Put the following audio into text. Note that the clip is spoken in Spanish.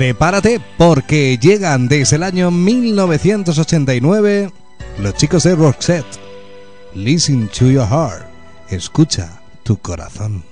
Prepárate porque llegan desde el año 1989 los chicos de Roxette. Listen to your heart. Escucha tu corazón.